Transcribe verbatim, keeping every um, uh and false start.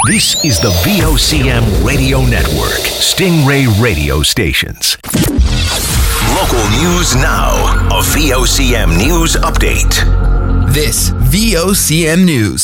This is the V O C M Radio Network, Stingray Radio Stations. Local news now. A V O C M news update. This V O C M News.